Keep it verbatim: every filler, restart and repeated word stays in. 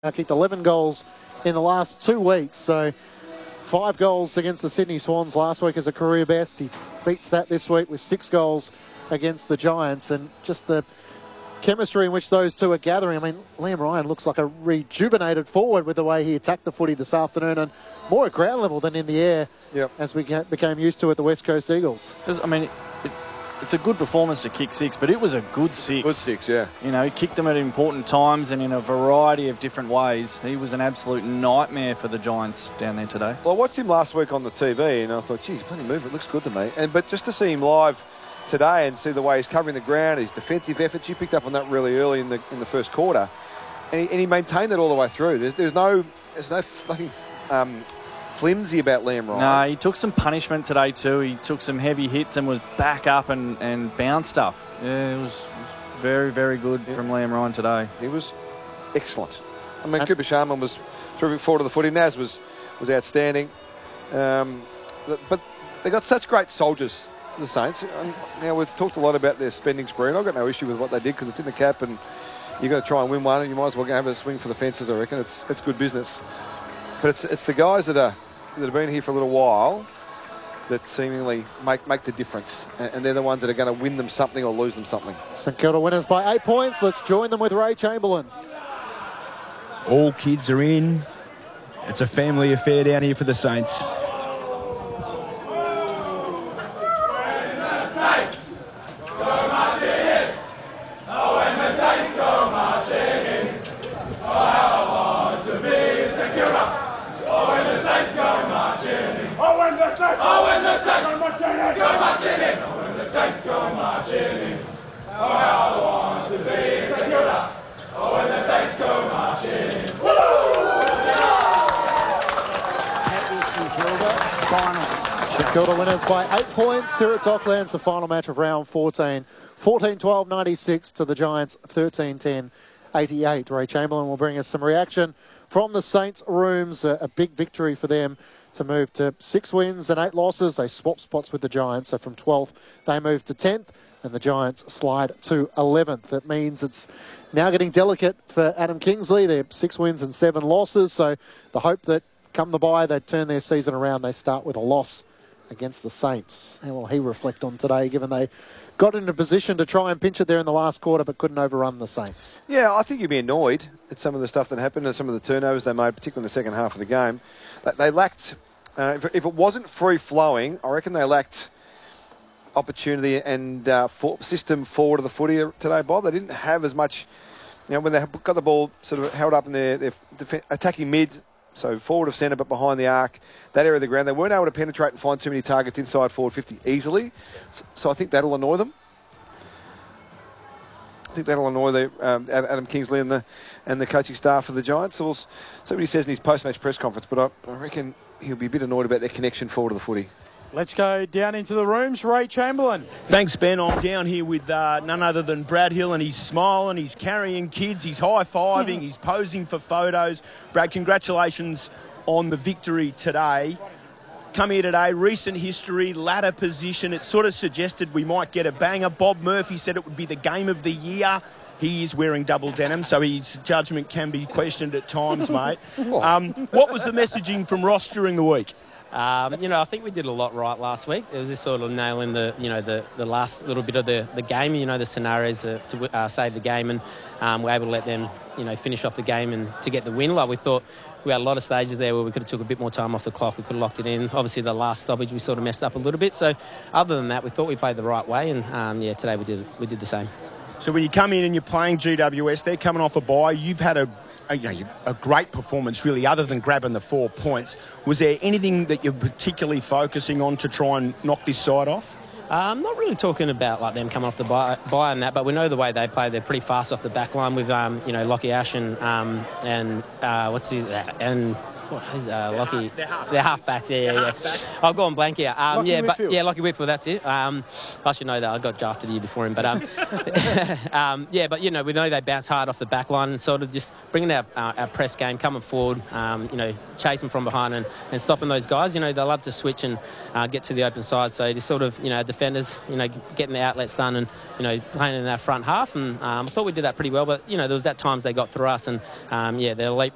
uh, kicked eleven goals in the last two weeks. So five goals against the Sydney Swans last week as a career best. He beats that this week with six goals against the Giants. And just the chemistry in which those two are gathering. I mean, Liam Ryan looks like a rejuvenated forward with the way he attacked the footy this afternoon, and more at ground level than in the air, yep. as we became used to at the West Coast Eagles. I mean, it, it, it's a good performance to kick six, but it was a good six. Good six, yeah. You know, he kicked them at important times and in a variety of different ways. He was an absolute nightmare for the Giants down there today. Well, I watched him last week on the T V, and I thought, geez, plenty of movement, looks good to me. And But just to see him live today and see the way he's covering the ground, his defensive efforts, you picked up on that really early in the in the first quarter, and he, and he maintained it all the way through. There's, there's no there's no nothing um, flimsy about Liam Ryan. No, he took some punishment today too. He took some heavy hits and was back up and, and bounced up. Yeah, it was, it was very, very good yeah. from Liam Ryan today. He was excellent. I mean, and Cooper Sharman was terrific forward of the footy. Naz was, was outstanding. Um, but they got such great soldiers, the Saints. And now we've talked a lot about their spending spree, and I've got no issue with what they did because it's in the cap and you've got to try and win one, and you might as well go have a swing for the fences, I reckon. It's it's good business. But it's it's the guys that are that have been here for a little while that seemingly make make the difference, and they're the ones that are going to win them something or lose them something. St Kilda winners by eight points. Let's join them with Ray Chamberlain. All kids are in. It's a family affair down here for the Saints. St Kilda winners by eight points here at Docklands, the final match of round fourteen. fourteen twelve ninety-six to the Giants, thirteen ten eighty-eight. Ray Chamberlain will bring us some reaction from the Saints rooms. A, a big victory for them to move to six wins and eight losses. They swap spots with the Giants, so from twelfth they move to tenth, and the Giants slide to eleventh. That means it's now getting delicate for Adam Kingsley. They're six wins and seven losses, so the hope that come the bye they turn their season around. They start with a loss against the Saints. How will he reflect on today, given they got into a position to try and pinch it there in the last quarter but couldn't overrun the Saints? Yeah, I think you'd be annoyed at some of the stuff that happened and some of the turnovers they made, particularly in the second half of the game. They lacked, uh, if, if it wasn't free-flowing, I reckon they lacked opportunity and uh, for, system forward of the footy today, Bob. They didn't have as much, you know, when they got the ball sort of held up in their, their def- attacking mid, so forward of centre but behind the arc, that area of the ground, they weren't able to penetrate and find too many targets inside forward fifty easily. So, so I think that'll annoy them. I think that'll annoy the, um, Adam Kingsley and the and the coaching staff of the Giants. So we'll see what he says in his post-match press conference, but I, I reckon he'll be a bit annoyed about their connection forward of the footy. Let's go down into the rooms. Ray Chamberlain. Thanks, Ben. I'm down here with uh, none other than Brad Hill, and he's smiling, he's carrying kids, he's high-fiving, mm. he's posing for photos. Brad, congratulations on the victory today. Come here today, recent history, ladder position. It sort of suggested we might get a banger. Bob Murphy said it would be the game of the year. He is wearing double denim, so his judgment can be questioned at times, mate. Um, what was the messaging from Ross during the week? Um, you know, I think we did a lot right last week. It was just sort of nailing the, you know, the, the last little bit of the, the game, you know, the scenarios uh, to uh, save the game, and um, we're able to let them, you know, finish off the game and to get the win. Like we thought, we had a lot of stages there where we could have took a bit more time off the clock. We could have locked it in. Obviously, the last stoppage we sort of messed up a little bit. So, other than that, we thought we played the right way, and um, yeah, today we did we did the same. So when you come in and you're playing G W S, they're coming off a bye. You've had a A, you know, a great performance, really, other than grabbing the four points. Was there anything that you're particularly focusing on to try and knock this side off? I'm um, not really talking about like them coming off the buy, buy and that, but we know the way they play. They're pretty fast off the back line with, um, you know, Lockie Ash and um, and uh, what's his and. Who's uh, Lockie? They're half, they're half backs. Yeah, yeah, yeah. I've gone blank here. Um, yeah, but yeah, Lockie Whitfield. That's it. Um, I should know that. I got drafted the year before him, but um, um, yeah, but you know, we know they bounce hard off the back line, and sort of just bringing our, uh, our press game, coming forward, um, you know, chasing from behind and, and stopping those guys. You know, they love to switch and uh, get to the open side. So just sort of, you know, defenders, you know, getting the outlets done and you know, playing in our front half. And um, I thought we did that pretty well. But you know, there was that times they got through us, and um, yeah, their elite